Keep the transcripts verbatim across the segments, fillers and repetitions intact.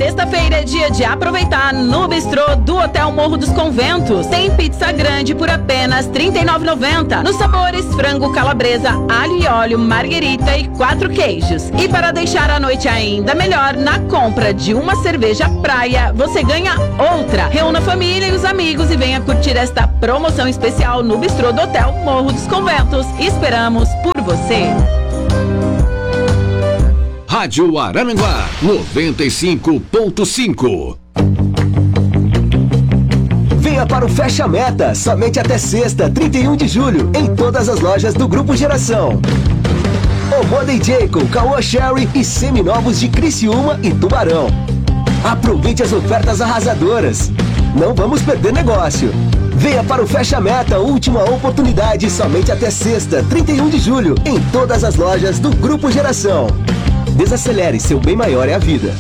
Sexta-feira é dia de aproveitar no bistrô do Hotel Morro dos Conventos. Tem pizza grande por apenas trinta e nove reais e noventa centavos. Nos sabores frango, calabresa, alho e óleo, marguerita e quatro queijos. E para deixar a noite ainda melhor, na compra de uma cerveja praia, você ganha outra. Reúna a família e os amigos e venha curtir esta promoção especial no bistrô do Hotel Morro dos Conventos. Esperamos por você. Rádio Araranguá noventa e cinco ponto cinco. Venha para o Fecha Meta, somente até sexta, trinta e um de julho, em todas as lojas do Grupo Geração. Omoda D J com Caoa Sherry e seminovos de Criciúma e Tubarão. Aproveite as ofertas arrasadoras. Não vamos perder negócio. Venha para o Fecha Meta, última oportunidade, somente até sexta, trinta e um de julho, em todas as lojas do Grupo Geração. Desacelere, seu bem maior é a vida.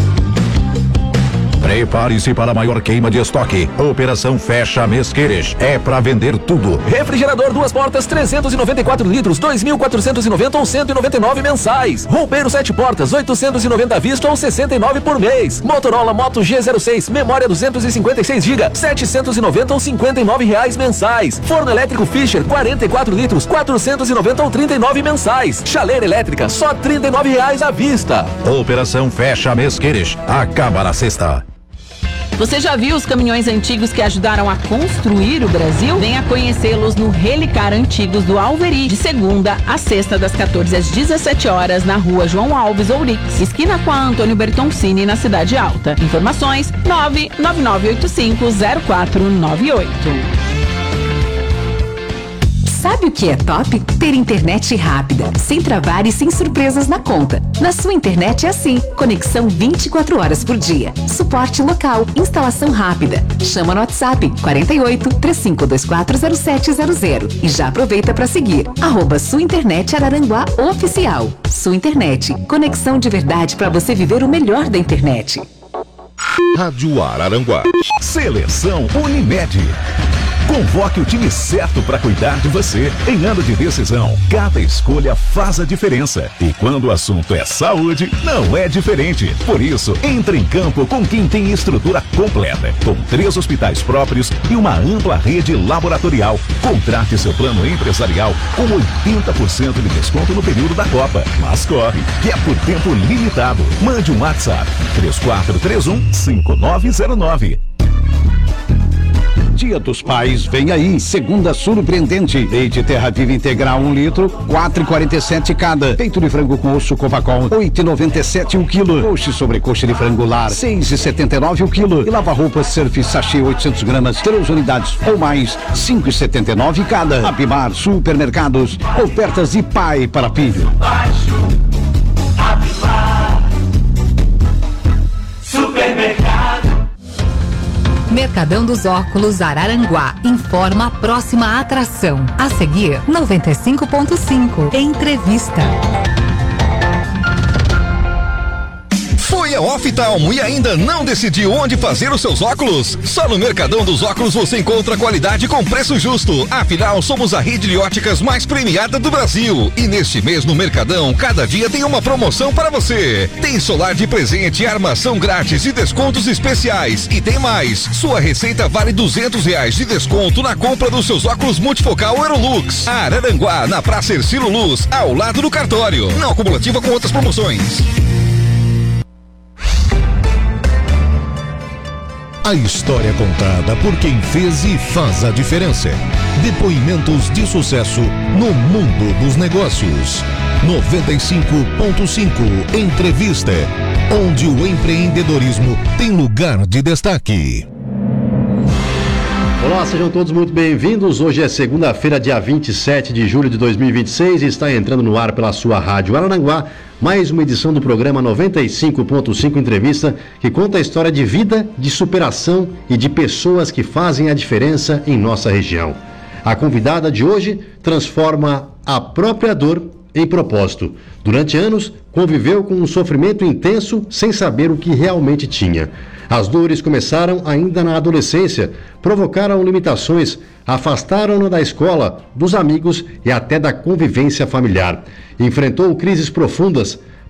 Prepare-se para a maior queima de estoque. Operação Fecha Mês Queres. É para vender tudo. Refrigerador duas portas trezentos e noventa e quatro litros, dois mil quatrocentos e noventa ou cento e noventa e nove mensais. Roupeiro sete portas, oitocentos e noventa à vista ou sessenta e nove por mês. Motorola Moto G zero seis, memória duzentos e cinquenta e seis gigas, setecentos e noventa ou cinquenta e nove reais mensais. Forno elétrico Fischer quarenta e quatro litros, quatrocentos e noventa ou trinta e nove mensais. Chaleira elétrica só trinta e nove reais à vista. Operação Fecha Mês Queres. Acaba na sexta. Você já viu os caminhões antigos que ajudaram a construir o Brasil? Venha conhecê-los no Relicar Antigos do Alveri, de segunda a sexta, das quatorze às dezessete horas, na rua João Alves Ourix, esquina com a Antônio Bertoncini, na Cidade Alta. Informações nove nove nove oito cinco zero quatro nove oito. Sabe o que é top? Ter internet rápida, sem travar e sem surpresas na conta. Na sua internet é assim, conexão vinte e quatro horas por dia. Suporte local, instalação rápida. Chama no WhatsApp quarenta e oito, três cinco dois quatro, zero sete zero zero e já aproveita para seguir. Arroba Sua Internet Araranguá Oficial. Sua Internet, conexão de verdade para você viver o melhor da internet. Rádio Araranguá. Seleção Unimed. Convoque o time certo para cuidar de você. Em ano de decisão, cada escolha faz a diferença. E quando o assunto é saúde, não é diferente. Por isso, entre em campo com quem tem estrutura completa, com três hospitais próprios e uma ampla rede laboratorial. Contrate seu plano empresarial com oitenta por cento de desconto no período da Copa. Mas corre, que é por tempo limitado. Mande um WhatsApp três quatro três um, cinco nove zero nove. Dia dos Pais vem aí, segunda surpreendente. Leite Terra Viva Integral um litro, quatro e quarenta e sete cada. Peito de frango com osso Covacol, oito e noventa e sete o quilo. Coxa e sobrecoxa de frango lar, seis e setenta e nove o quilo. E lava-roupas Surf Sachê oitocentos gramas, três unidades ou mais, cinco e setenta e nove cada. Apimar Supermercados, ofertas de pai para filho. Baixo, Apimar Supermercado. Mercadão dos Óculos Araranguá informa a próxima atração. A seguir, noventa e cinco ponto cinco. Entrevista. Foi a Oftalmo e ainda não decidiu onde fazer os seus óculos? Só no Mercadão dos Óculos você encontra qualidade com preço justo. Afinal, somos a rede de óticas mais premiada do Brasil. E neste mês no Mercadão, cada dia tem uma promoção para você. Tem solar de presente, armação grátis e descontos especiais. E tem mais, sua receita vale duzentos reais de desconto na compra dos seus óculos multifocal Aerolux. Araranguá, na Praça Ercílio Luz, ao lado do cartório. Não acumulativa com outras promoções. A história contada por quem fez e faz a diferença. Depoimentos de sucesso no mundo dos negócios. noventa e cinco ponto cinco Entrevista, onde o empreendedorismo tem lugar de destaque. Olá, sejam todos muito bem-vindos. Hoje é segunda-feira, dia vinte e sete de julho de dois mil e vinte e seis e está entrando no ar pela sua rádio Araranguá mais uma edição do programa noventa e cinco ponto cinco Entrevista, que conta a história de vida, de superação e de pessoas que fazem a diferença em nossa região. A convidada de hoje transforma a própria dor em propósito. Durante anos, conviveu com um sofrimento intenso sem saber o que realmente tinha. As dores começaram ainda na adolescência, provocaram limitações, afastaram-na da escola, dos amigos e até da convivência familiar. Enfrentou crises profundas,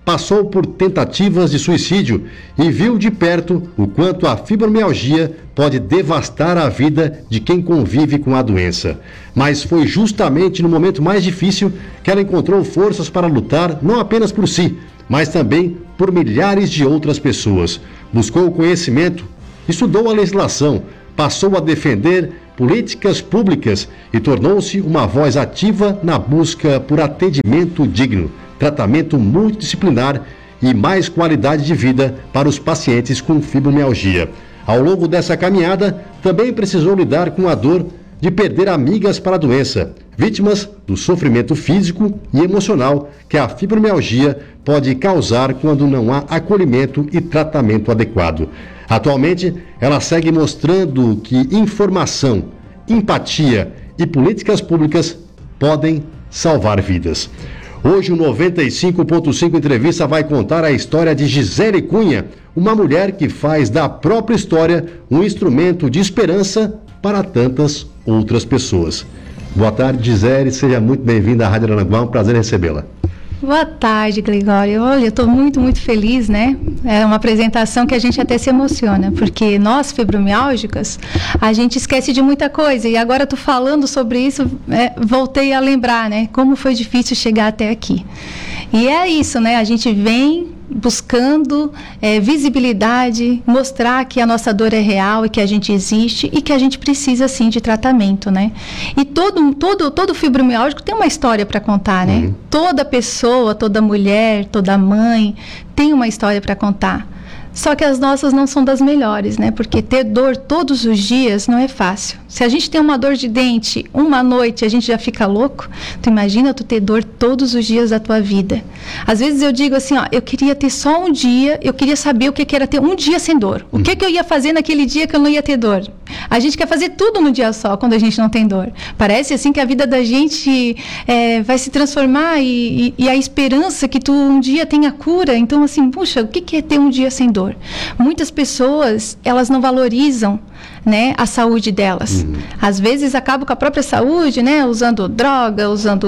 passou por tentativas de suicídio e viu de perto o quanto a fibromialgia pode devastar a vida de quem convive com a doença. Mas foi justamente no momento mais difícil que ela encontrou forças para lutar não apenas por si, mas também por milhares de outras pessoas. Buscou o conhecimento, estudou a legislação, passou a defender políticas públicas e tornou-se uma voz ativa na busca por atendimento digno, tratamento multidisciplinar e mais qualidade de vida para os pacientes com fibromialgia. Ao longo dessa caminhada, também precisou lidar com a dor de perder amigas para a doença, vítimas do sofrimento físico e emocional que a fibromialgia pode causar quando não há acolhimento e tratamento adequado. Atualmente, ela segue mostrando que informação, empatia e políticas públicas podem salvar vidas. Hoje o noventa e cinco ponto cinco Entrevista vai contar a história de Gisele Cunha, uma mulher que faz da própria história um instrumento de esperança para tantas outras pessoas. Boa tarde, Gisele, seja muito bem-vinda à Rádio Aranaguá, é um prazer recebê-la. Boa tarde, Gregório. Olha, eu estou muito, muito feliz, né? É uma apresentação que a gente até se emociona, porque nós, fibromiálgicas, a gente esquece de muita coisa. E agora, tu falando sobre isso, é, voltei a lembrar, né? Como foi difícil chegar até aqui. E é isso, né? A gente vem buscando é, visibilidade, mostrar que a nossa dor é real e que a gente existe e que a gente precisa, sim, de tratamento, né? E todo, todo, todo fibromialgico tem uma história para contar, né? Uhum. Toda pessoa, toda mulher, toda mãe tem uma história para contar. Só que as nossas não são das melhores, né? Porque ter dor todos os dias não é fácil. Se a gente tem uma dor de dente uma noite, a gente já fica louco. Tu imagina tu ter dor todos os dias da tua vida. Às vezes eu digo assim, ó, eu queria ter só um dia, eu queria saber o que que era ter um dia sem dor. O que que eu ia fazer naquele dia que eu não ia ter dor? A gente quer fazer tudo no dia só, quando a gente não tem dor. Parece assim que a vida da gente é, vai se transformar e, e, e a esperança que tu um dia tenha cura. Então assim, puxa, o que que é ter um dia sem dor? Muitas pessoas, elas não valorizam, né, a saúde delas. Uhum. Às vezes acabam com a própria saúde, né, usando droga, usando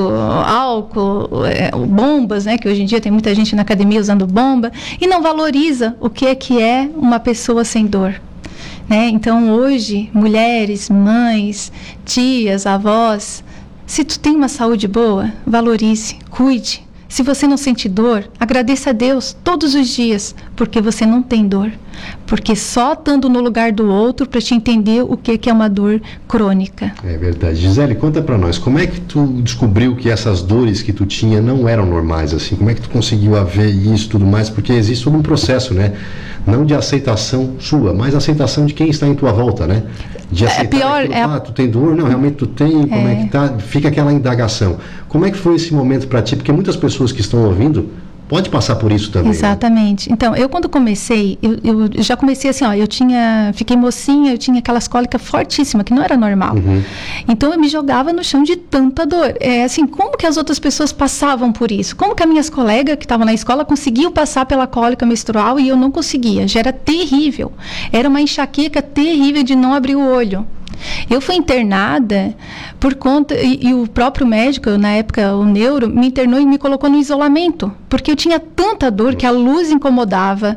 álcool, é, bombas, né, que hoje em dia tem muita gente na academia usando bomba, e não valoriza o que é que é uma pessoa sem dor. Né? Então hoje, mulheres, mães, tias, avós, se tu tem uma saúde boa, valorize, cuide. Se você não sente dor, agradeça a Deus todos os dias, porque você não tem dor. Porque só estando no lugar do outro para te entender o que, que é uma dor crônica. É verdade. Gisele, conta para nós, como é que tu descobriu que essas dores que tu tinha não eram normais, assim? Como é que tu conseguiu ver isso e tudo mais? Porque existe todo um processo, né? Não de aceitação sua, mas aceitação de quem está em tua volta, né? De aceitar é pior, aquilo, é... ah, tu tem dor? Não, realmente tu tem, como é, é que tá? Fica aquela indagação. Como é que foi esse momento para ti? Porque muitas pessoas que estão ouvindo pode passar por isso também. Exatamente. Né? Então, eu quando comecei, eu, eu já comecei assim, ó, eu tinha, fiquei mocinha, eu tinha aquelas cólicas fortíssimas, que não era normal. Uhum. Então, eu me jogava no chão de tanta dor. É assim, como que as outras pessoas passavam por isso? Como que as minhas colegas que estavam na escola conseguiam passar pela cólica menstrual e eu não conseguia? Já era terrível. Era uma enxaqueca terrível de não abrir o olho. Eu fui internada por conta, e, e o próprio médico, na época, o neuro, me internou e me colocou no isolamento, porque eu tinha tanta dor que a luz incomodava,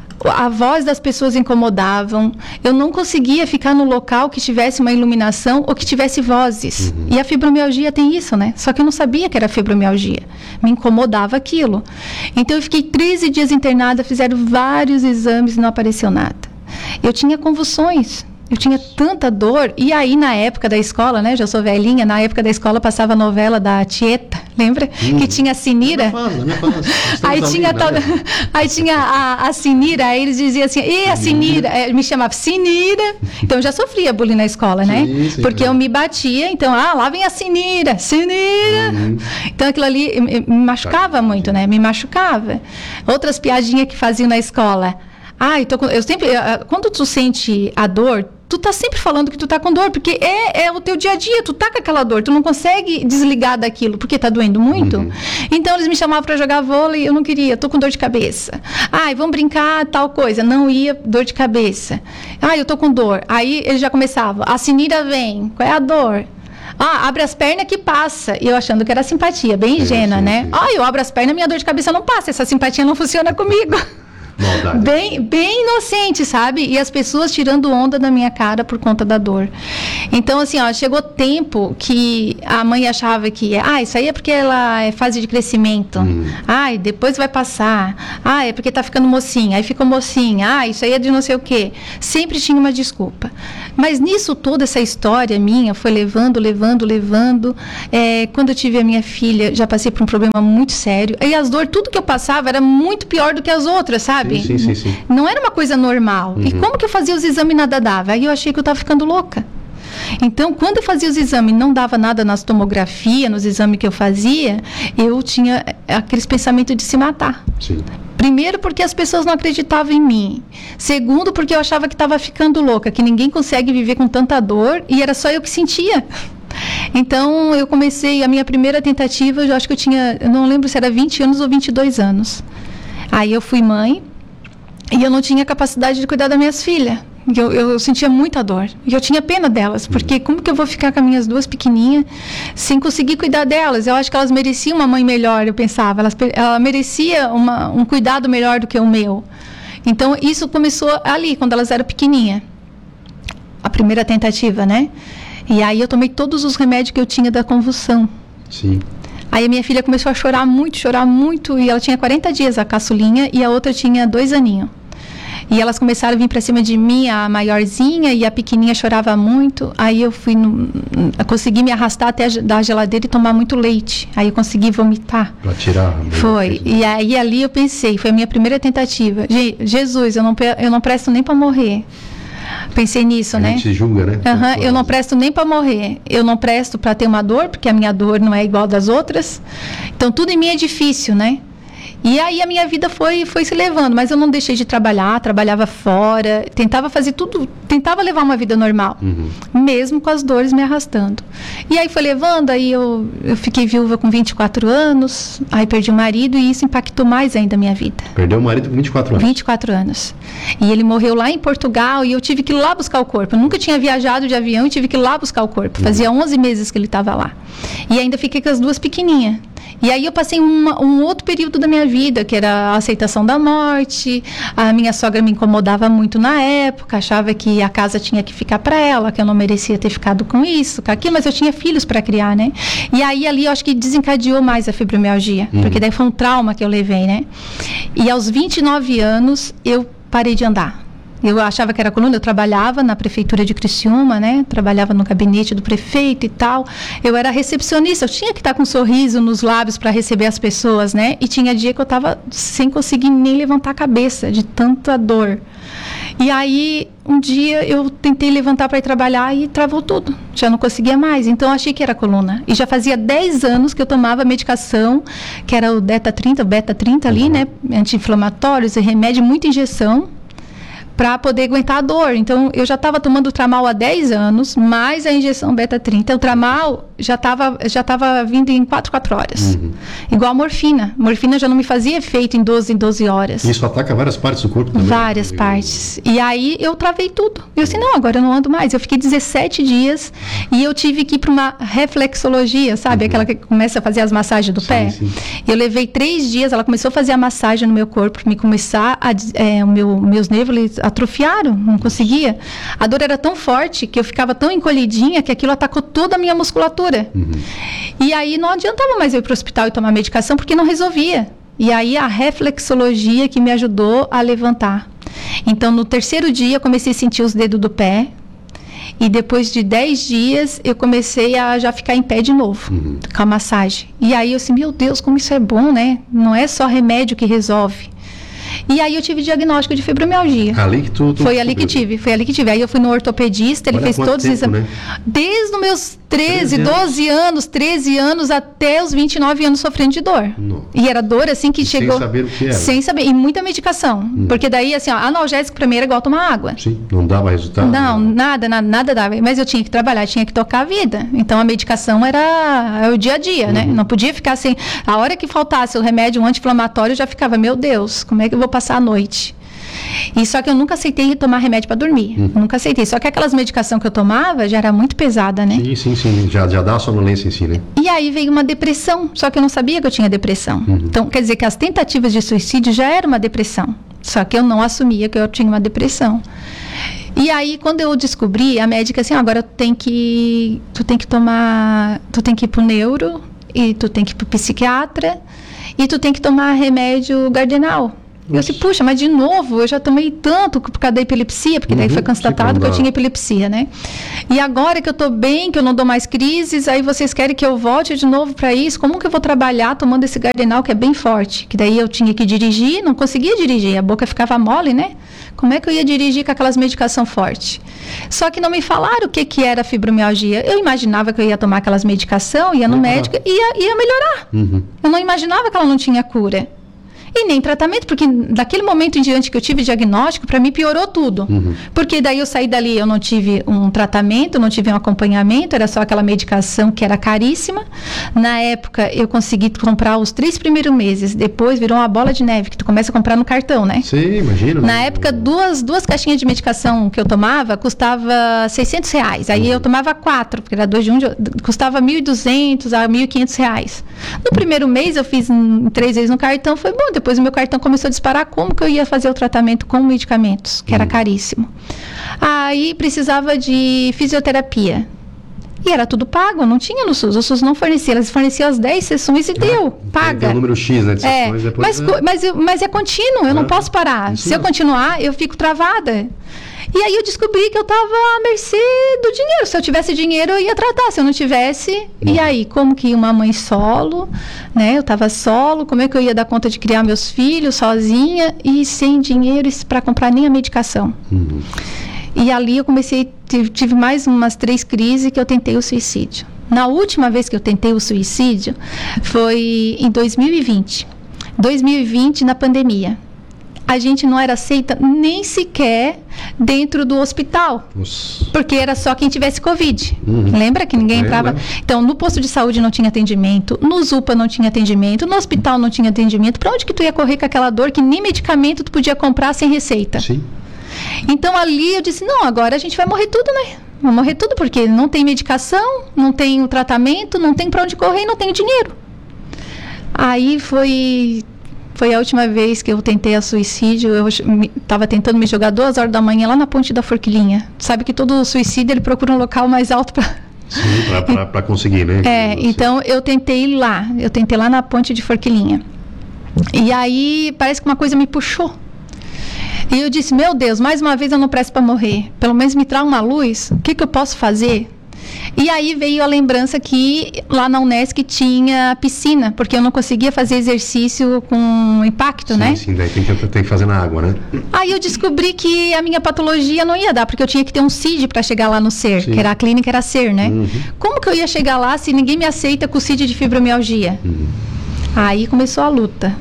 a voz das pessoas incomodavam, eu não conseguia ficar no local que tivesse uma iluminação ou que tivesse vozes. Uhum. E a fibromialgia tem isso, né? Só que eu não sabia que era fibromialgia, me incomodava aquilo. Então eu fiquei treze dias internada, fizeram vários exames e não apareceu nada. Eu tinha convulsões. Eu tinha tanta dor, e aí na época da escola, né, já sou velhinha, na época da escola passava a novela da Tieta, lembra? Hum. Que tinha a Sinira. Não é fácil, não é fácil. Aí tinha, tal, aí tinha a, a Sinira, aí eles diziam assim, e a Sinira, é, me chamava Sinira, então eu já sofria bullying na escola, né? Sim, sim, porque é. eu me batia, então, ah, lá vem a Sinira, Sinira. Uhum. Então aquilo ali me, me machucava tá. muito, né? Me machucava. Outras piadinhas que faziam na escola. Ah, então, eu sempre, quando tu sente a dor, tu tá sempre falando que tu tá com dor, porque é, é o teu dia a dia, tu tá com aquela dor, tu não consegue desligar daquilo, porque tá doendo muito. Uhum. Então, eles me chamavam pra jogar vôlei, eu não queria, tô com dor de cabeça. Ai, vamos brincar, tal coisa. Não ia, dor de cabeça. Ai, eu tô com dor. Aí, eles já começavam, a Sinira vem, qual é a dor? Ah, abre as pernas que passa. E eu achando que era simpatia, bem ingênua, sim, né? Sim. Ah, eu abro as pernas, minha dor de cabeça não passa. Essa simpatia não funciona comigo. Maldade. Bem, bem inocente, sabe? E as pessoas tirando onda da minha cara por conta da dor. Então, assim, ó, chegou tempo que a mãe achava que, ah, isso aí é porque ela é fase de crescimento. Hum. Ai, depois vai passar. Ah, é porque tá ficando mocinha. Aí ficou mocinha. Ah, isso aí é de não sei o quê. Sempre tinha uma desculpa. Mas nisso toda essa história minha foi levando, levando, levando. É, quando eu tive a minha filha, já passei por um problema muito sério. E as dores, tudo que eu passava era muito pior do que as outras, sabe? Sim, sim, sim. Não era uma coisa normal. Uhum. E como que eu fazia os exames e nada dava? Aí eu achei que eu estava ficando louca. Então, quando eu fazia os exames e não dava nada nas tomografias, nos exames que eu fazia, eu tinha aqueles pensamentos de se matar. Sim. Primeiro, porque as pessoas não acreditavam em mim. Segundo, porque eu achava que estava ficando louca, que ninguém consegue viver com tanta dor e era só eu que sentia. Então, eu comecei, a minha primeira tentativa, eu acho que eu tinha, eu não lembro se era vinte anos ou vinte e dois anos. Aí eu fui mãe. E eu não tinha capacidade de cuidar das minhas filhas. Eu, eu sentia muita dor. E eu tinha pena delas. Porque como que eu vou ficar com as minhas duas pequenininhas sem conseguir cuidar delas? Eu acho que elas mereciam uma mãe melhor, eu pensava. Elas, ela merecia uma, um cuidado melhor do que o meu. Então, isso começou ali, quando elas eram pequenininhas. A primeira tentativa, né? E aí eu tomei todos os remédios que eu tinha da convulsão. Sim. Aí a minha filha começou a chorar muito, chorar muito. E ela tinha quarenta dias, a caçulinha, e a outra tinha dois aninhos. E elas começaram a vir para cima de mim, a maiorzinha, e a pequenininha chorava muito. Aí eu fui, no, consegui me arrastar até a, da geladeira e tomar muito leite. Aí eu consegui vomitar. Para tirar. Foi. E aí ali eu pensei, foi a minha primeira tentativa. Jesus, eu não, eu não presto nem para morrer. Pensei nisso, a né? A gente se julga, né? Uhum, eu não presto nem para morrer. Eu não presto para ter uma dor, porque a minha dor não é igual das outras. Então tudo em mim é difícil, né? E aí a minha vida foi, foi se levando, mas eu não deixei de trabalhar, trabalhava fora, tentava fazer tudo, tentava levar uma vida normal, uhum. mesmo com as dores me arrastando. E aí foi levando, aí eu, eu fiquei viúva com vinte e quatro anos, aí perdi o marido e isso impactou mais ainda a minha vida. Perdeu o marido com vinte e quatro anos? vinte e quatro anos. E ele morreu lá em Portugal e eu tive que ir lá buscar o corpo. Eu nunca tinha viajado de avião e tive que ir lá buscar o corpo. Uhum. Fazia onze meses que ele estava lá. E ainda fiquei com as duas pequenininhas. E aí eu passei uma, um outro período da minha vida, que era a aceitação da morte. A minha sogra me incomodava muito na época, achava que a casa tinha que ficar para ela, que eu não merecia ter ficado com isso, com aquilo, mas eu tinha filhos para criar, né? E aí ali eu acho que desencadeou mais a fibromialgia, uhum. porque daí foi um trauma que eu levei, né? E aos vinte e nove anos eu parei de andar. Eu achava que era coluna, eu trabalhava na prefeitura de Criciúma, né? Trabalhava no gabinete do prefeito e tal. Eu era recepcionista, eu tinha que estar com um sorriso nos lábios para receber as pessoas, né? E tinha dia que eu estava sem conseguir nem levantar a cabeça, de tanta dor. E aí, um dia eu tentei levantar para ir trabalhar e travou tudo. Já não conseguia mais, então eu achei que era coluna. E já fazia dez anos que eu tomava medicação, que era o Beta trinta, o Beta trinta ali, né? Anti-inflamatórios e remédio, muita injeção, para poder aguentar a dor. Então, eu já estava tomando o Tramal há dez anos, mais a injeção Beta trinta. O Tramal já estava já tava vindo em quatro, quatro horas. Uhum. Igual a morfina. Morfina já não me fazia efeito em doze, em doze horas. Isso ataca várias partes do corpo também? Várias partes. E aí, eu travei tudo. Eu disse, não, agora eu não ando mais. Eu fiquei dezessete dias e eu tive que ir para uma reflexologia, sabe? Uhum. Aquela que começa a fazer as massagens do sim, pé. Sim. Eu levei três dias, ela começou a fazer a massagem no meu corpo, para me começar a... É, o meu, meus nervos atrofiaram, não conseguia. A dor era tão forte que eu ficava tão encolhidinha que aquilo atacou toda a minha musculatura. Uhum. E aí não adiantava mais eu ir para o hospital e tomar medicação porque não resolvia. E aí a reflexologia que me ajudou a levantar. Então no terceiro dia eu comecei a sentir os dedos do pé. E depois de dez dias eu comecei a já ficar em pé de novo, uhum. com a massagem. E aí eu disse, meu Deus, como isso é bom, né? Não é só remédio que resolve. E aí eu tive diagnóstico de fibromialgia. Ali que tu, tu Foi ali que tive, foi ali que tive. Aí eu fui no ortopedista, ele Olha fez todos os exames. Né? Desde os meus treze, doze anos, treze anos até os vinte e nove anos sofrendo de dor. Não. E era dor assim que e chegou... Sem saber o que era. Sem saber. E muita medicação. Hum. Porque daí, assim, ó, analgésico pra mim era igual tomar água. Sim, não dava resultado. Não, nada, nada, nada dava. Mas eu tinha que trabalhar, tinha que tocar a vida. Então a medicação era, era o dia a dia, uhum. né? Não podia ficar sem... A hora que faltasse o remédio um anti-inflamatório, eu já ficava, meu Deus, como é que eu vou passar a noite? E só que eu nunca aceitei tomar remédio para dormir. Uhum. Nunca aceitei. Só que aquelas medicações que eu tomava já era muito pesada, né? Sim, sim, sim. Já, já dá a sonolência em si, né? E aí veio uma depressão. Só que eu não sabia que eu tinha depressão. Uhum. Então, quer dizer que as tentativas de suicídio já era uma depressão. Só que eu não assumia que eu tinha uma depressão. E aí, quando eu descobri, a médica assim, ah, agora tu tem que tu tem que tomar, tu tem que ir pro neuro, e tu tem que ir pro psiquiatra, e tu tem que tomar remédio Gardenal. Eu disse, puxa, mas de novo, eu já tomei tanto por causa da epilepsia, porque daí uhum, foi constatado que eu tinha epilepsia, né? E agora que eu tô bem, que eu não dou mais crises, aí vocês querem que eu volte de novo para isso? Como que eu vou trabalhar tomando esse Gardenal que é bem forte? Que daí eu tinha que dirigir, não conseguia dirigir, a boca ficava mole, né? Como é que eu ia dirigir com aquelas medicação forte? Só que não me falaram o que, que era fibromialgia. Eu imaginava que eu ia tomar aquelas medicação, ia no uhum. médico e ia, ia melhorar. Uhum. Eu não imaginava que ela não tinha cura. E nem tratamento, porque daquele momento em diante que eu tive diagnóstico, para mim piorou tudo. Uhum. Porque daí eu saí dali, eu não tive um tratamento, não tive um acompanhamento, era só aquela medicação que era caríssima. Na época, eu consegui comprar os três primeiros meses, depois virou uma bola de neve, que tu começa a comprar no cartão, né? Sim, imagina. Na época, duas, duas caixinhas de medicação que eu tomava, custava seiscentos reais. Aí uhum. eu tomava quatro, porque era dois de um, custava mil e duzentos a mil e quinhentos reais. No primeiro mês, eu fiz um, três vezes no cartão, foi bom. Depois o meu cartão começou a disparar, como que eu ia fazer o tratamento com medicamentos, que era caríssimo. Aí precisava de fisioterapia. E era tudo pago, não tinha no SUS. O SUS não fornecia, elas forneciam as dez sessões e deu, paga. Tem um número X, né, de sessões, é, depois... Mas, é... Mas, mas é contínuo, eu é. não posso parar. Isso Se mesmo. eu continuar, eu fico travada. E aí eu descobri que eu estava à mercê do dinheiro. Se eu tivesse dinheiro, eu ia tratar. Se eu não tivesse, uhum. e aí? Como que uma mãe solo, né? Eu estava solo, como é que eu ia dar conta de criar meus filhos sozinha e sem dinheiro para comprar nem a medicação? Uhum. E ali eu comecei, tive, tive mais umas três crises que eu tentei o suicídio. Na última vez que eu tentei o suicídio foi em dois mil e vinte. dois mil e vinte, na pandemia. A gente não era aceita nem sequer dentro do hospital. Nossa. Porque era só quem tivesse Covid. Uhum. Lembra que ninguém entrava? É, então, no posto de saúde não tinha atendimento, no ZUPA não tinha atendimento, no hospital não tinha atendimento. Para onde que tu ia correr com aquela dor que nem medicamento tu podia comprar sem receita? Sim. Então, ali eu disse, não, agora a gente vai morrer tudo, né? Vai morrer tudo porque não tem medicação, não tem o tratamento, não tem para onde correr e não tem dinheiro. Aí foi... Foi a última vez que eu tentei a suicídio. Eu estava tentando me jogar duas horas da manhã lá na ponte da Forquilinha. Sabe que todo suicídio ele procura um local mais alto para... Sim, para conseguir, né? É, assim. Então eu tentei ir lá. Eu tentei lá na ponte de Forquilinha. E aí parece que uma coisa me puxou. E eu disse, meu Deus, mais uma vez eu não presto para morrer. Pelo menos me traga uma luz. O que, que eu posso fazer? E aí veio a lembrança que lá na Unesc tinha piscina, porque eu não conseguia fazer exercício com impacto, sim, né? Sim, daí tem que, tem que fazer na água, né? Aí eu descobri que a minha patologia não ia dar, porque eu tinha que ter um C I D para chegar lá no SER, sim. que era a clínica, era SER, né? Uhum. Como que eu ia chegar lá se ninguém me aceita com o C I D de fibromialgia? Uhum. Aí começou a luta.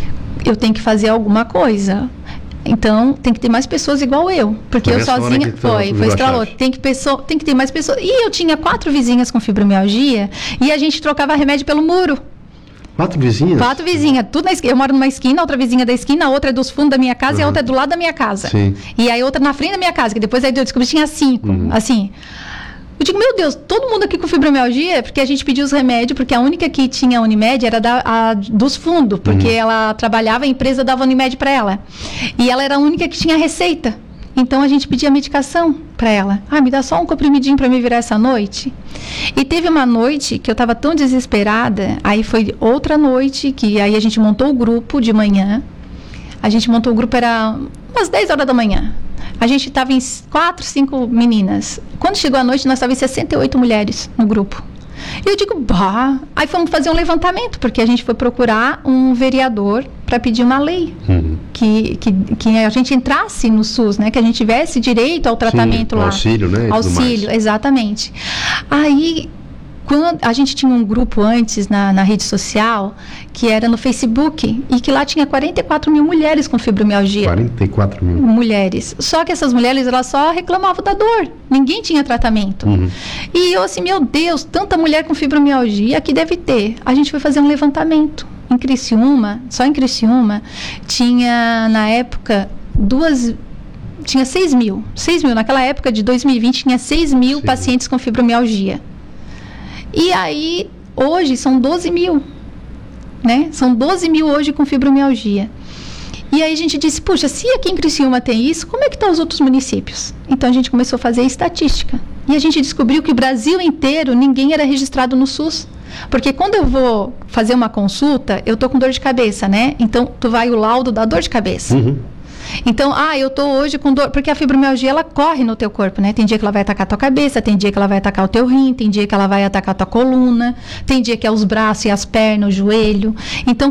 Eu tenho que fazer alguma coisa. Então, tem que ter mais pessoas igual eu. Porque foi eu sozinha... Foi, foi estralou. Tem que, pessoa, tem que ter mais pessoas. E eu tinha quatro vizinhas com fibromialgia e a gente trocava remédio pelo muro. Quatro vizinhas? Quatro vizinhas. Tudo na esquina. Eu moro numa esquina, outra vizinha da esquina, a outra é dos fundos da minha casa uhum. e a outra é do lado da minha casa. Sim. E aí outra na frente da minha casa, que depois aí eu descobri que tinha cinco. Uhum. Assim... Eu digo, meu Deus, todo mundo aqui com fibromialgia, porque a gente pediu os remédios, porque a única que tinha Unimed era da, a, dos fundos, porque uhum. ela trabalhava, a empresa dava Unimed para ela. E ela era a única que tinha receita. Então a gente pedia medicação para ela. Ah, me dá só um comprimidinho para me virar essa noite. E teve uma noite que eu estava tão desesperada, aí foi outra noite, que aí a gente montou o grupo de manhã. A gente montou o grupo, era umas dez horas da manhã. A gente estava em quatro, cinco meninas. Quando chegou a noite, nós estávamos em sessenta e oito mulheres no grupo. E eu digo, bah. Aí fomos fazer um levantamento, porque a gente foi procurar um vereador para pedir uma lei. Uhum. Que, que, que a gente entrasse no SUS, né? Que a gente tivesse direito ao tratamento. Sim, lá. Auxílio, né? Auxílio, exatamente. Aí... Quando a gente tinha um grupo antes na, na rede social, que era no Facebook, e que lá tinha quarenta e quatro mil mulheres com fibromialgia. quarenta e quatro mil. Mulheres. Só que essas mulheres, elas só reclamavam da dor. Ninguém tinha tratamento. Uhum. E eu assim, meu Deus, tanta mulher com fibromialgia que deve ter. A gente foi fazer um levantamento. Em Criciúma, só em Criciúma, tinha, na época... duas... Tinha seis mil. seis mil. Naquela época de dois mil e vinte, tinha seis mil Sim. pacientes com fibromialgia. E aí, hoje, são doze mil. Né? São doze mil hoje com fibromialgia. E aí a gente disse, puxa, se aqui em Criciúma tem isso, como é que estão os outros municípios? Então a gente começou a fazer estatística. E a gente descobriu que o Brasil inteiro, ninguém era registrado no SUS. Porque quando eu vou fazer uma consulta, eu tô com dor de cabeça, né? Então, tu vai o laudo da dor de cabeça. Uhum. Então, ah, eu tô hoje com dor, porque a fibromialgia, ela corre no teu corpo, né? Tem dia que ela vai atacar a tua cabeça, tem dia que ela vai atacar o teu rim, tem dia que ela vai atacar a tua coluna, tem dia que é os braços e as pernas, o joelho. Então,